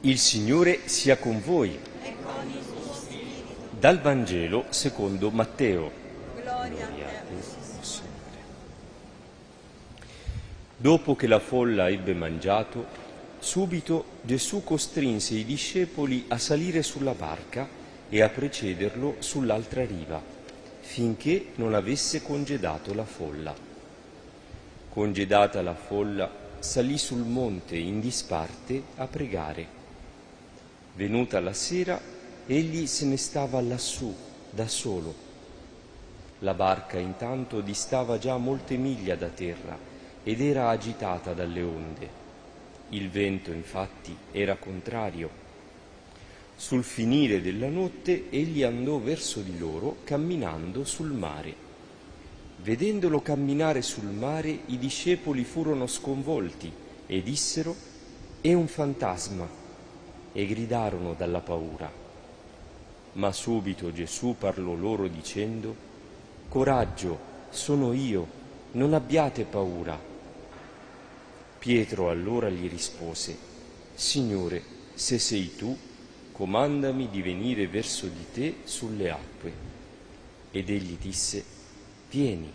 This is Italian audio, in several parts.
Il Signore sia con voi. E con il tuo spirito. Dal Vangelo secondo Matteo. Gloria a te. Signore. Dopo che la folla ebbe mangiato, subito Gesù costrinse i discepoli a salire sulla barca e a precederlo sull'altra riva, finché non avesse congedato la folla. Congedata la folla, salì sul monte in disparte a pregare. Venuta la sera, egli se ne stava lassù, da solo. La barca intanto distava già molte miglia da terra ed era agitata dalle onde. Il vento, infatti, era contrario. Sul finire della notte egli andò verso di loro camminando sul mare. Vedendolo camminare sul mare, i discepoli furono sconvolti e dissero: «È un fantasma!» e gridarono dalla paura. Ma subito Gesù parlò loro dicendo: «Coraggio, sono io, non abbiate paura». Pietro allora gli rispose: «Signore, se sei tu, comandami di venire verso di te sulle acque». Ed egli disse: «Vieni».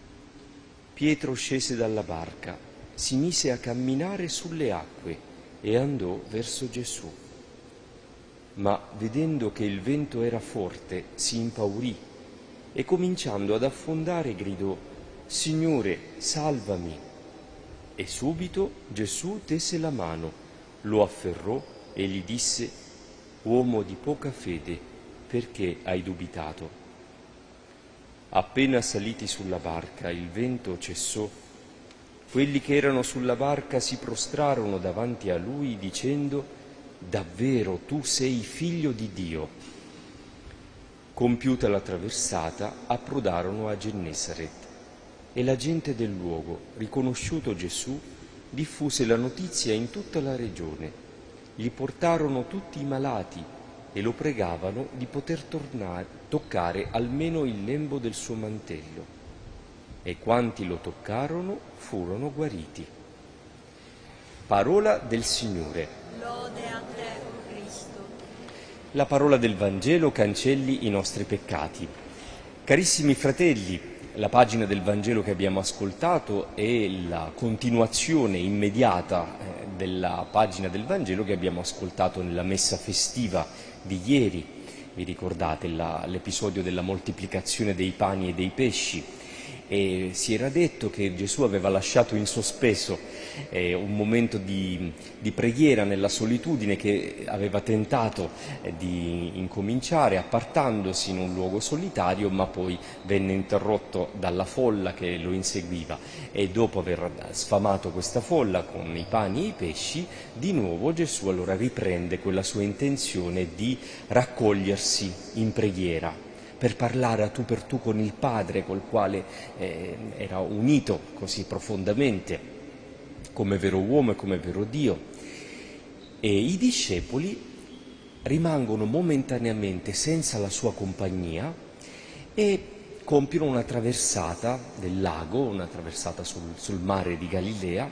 Pietro scese dalla barca, si mise a camminare sulle acque e andò verso Gesù. Ma vedendo che il vento era forte, si impaurì e cominciando ad affondare gridò: «Signore, salvami!» E subito Gesù tese la mano, lo afferrò e gli disse: «Uomo di poca fede, perché hai dubitato?» Appena saliti sulla barca, il vento cessò. Quelli che erano sulla barca si prostrarono davanti a lui dicendo: «Davvero tu sei figlio di Dio». Compiuta la traversata, approdarono a Gennesaret e la gente del luogo, riconosciuto Gesù, diffuse la notizia in tutta la regione. Gli portarono tutti i malati e lo pregavano di poter toccare almeno il lembo del suo mantello. E quanti lo toccarono furono guariti. Parola del Signore. Lode a te, o Cristo. La parola del Vangelo cancelli i nostri peccati. Carissimi fratelli, la pagina del Vangelo che abbiamo ascoltato è la continuazione immediata della pagina del Vangelo che abbiamo ascoltato nella messa festiva di ieri. Vi ricordate l'episodio della moltiplicazione dei pani e dei pesci? E si era detto che Gesù aveva lasciato in sospeso un momento di preghiera nella solitudine che aveva tentato di incominciare appartandosi in un luogo solitario, ma poi venne interrotto dalla folla che lo inseguiva e dopo aver sfamato questa folla con i pani e i pesci, di nuovo Gesù allora riprende quella sua intenzione di raccogliersi in preghiera, per parlare a tu per tu con il Padre, col quale era unito così profondamente, come vero uomo e come vero Dio. E i discepoli rimangono momentaneamente senza la sua compagnia e compiono una traversata del lago, una traversata sul mare di Galilea,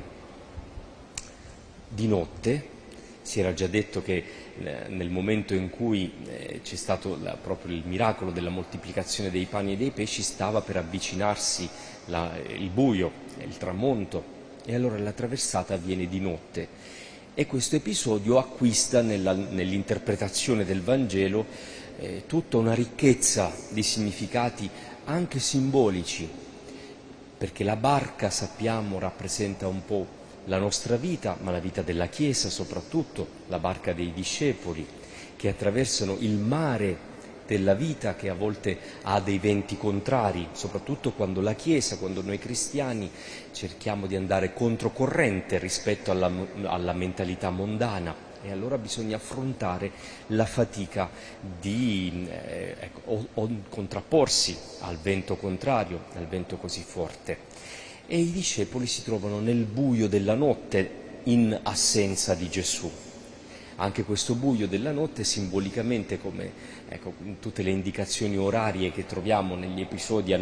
di notte. Si era già detto che nel momento in cui c'è stato proprio il miracolo della moltiplicazione dei pani e dei pesci stava per avvicinarsi il buio, il tramonto, e allora la traversata avviene di notte. E questo episodio acquista nell'interpretazione del Vangelo tutta una ricchezza di significati anche simbolici, perché la barca, sappiamo, rappresenta un po' la nostra vita, ma la vita della Chiesa soprattutto, la barca dei discepoli, che attraversano il mare della vita che a volte ha dei venti contrari, soprattutto quando la Chiesa, quando noi cristiani cerchiamo di andare controcorrente rispetto alla mentalità mondana, e allora bisogna affrontare la fatica di contrapporsi al vento contrario, al vento così forte. E i discepoli si trovano nel buio della notte in assenza di Gesù. Anche questo buio della notte simbolicamente, come tutte le indicazioni orarie che troviamo negli episodi